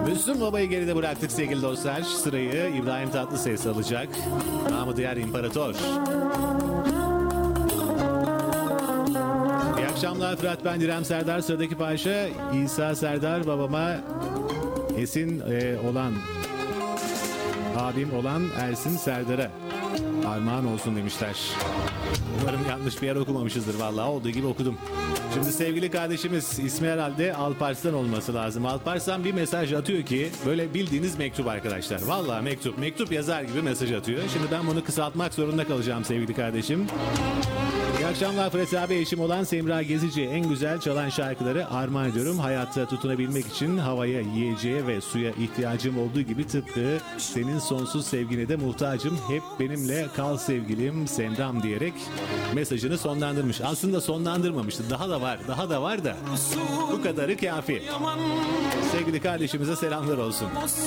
Müslüm Baba'yı geride bıraktık sevgili dostlar. Sırayı İbrahim Tatlıses alacak. Namı diğer İmparator. İyi akşamlar Fırat, ben İrem Serdar. Sıradaki parça İsa Serdar babama Esin olan abim olan Ersin Serdar'a armağan olsun demişler. Umarım yanlış bir yer okumamışızdır. Vallahi olduğu gibi okudum. Şimdi sevgili kardeşimiz ismi herhalde Alparslan olması lazım. Alparslan bir mesaj atıyor ki böyle bildiğiniz mektup arkadaşlar. Vallahi mektup. Mektup yazar gibi mesaj atıyor. Şimdi ben bunu kısaltmak zorunda kalacağım sevgili kardeşim. İyi akşamlar Fırat abi, eşim olan Semra Gezici en güzel çalan şarkıları armağan ediyorum. Hayatta tutunabilmek için havaya, yiyeceğe ve suya ihtiyacım olduğu gibi tıpkı senin sonsuz sevgine de muhtacım. Hep benimle kal sevgilim Semram diyerek mesajını sonlandırmış. Aslında sonlandırmamıştı. Daha da var da bu kadarı kafi. Sevgili kardeşimize selamlar olsun.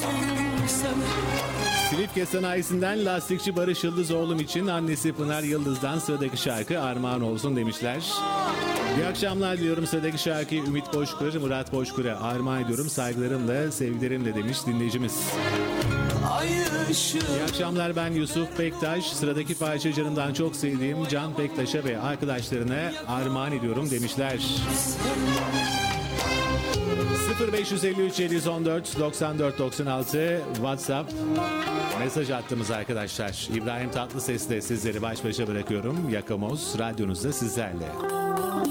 Silifke Sanayisi'nden lastikçi Barış Yıldızoğlu'm için annesi Pınar Yıldız'dan sıradaki şarkı armağan olsun demişler. İyi akşamlar diyorum, sıradaki şarkıyı Ümit Boşkur, Murat Boşkur'a armağan ediyorum. Saygılarımla, sevgilerimle demiş dinleyicimiz. İyi akşamlar, ben Yusuf Bektaş. Sıradaki parça canımdan çok sevdiğim Can Bektaş'a ve arkadaşlarına armağan ediyorum demişler. 0553 714 94 96 WhatsApp mesaj attığımız arkadaşlar. İbrahim Tatlıses'le sizleri baş başa bırakıyorum. Yakamoz radyonuzda sizlerle.